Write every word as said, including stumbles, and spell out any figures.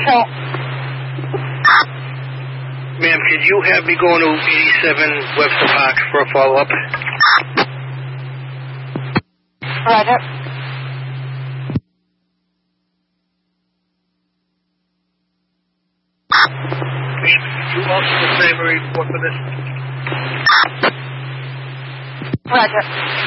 Okay. Ma'am, could you have me going to eighty-seven Webster Park for a follow-up? Roger. Ma'am, could you also frame a report for this? Roger.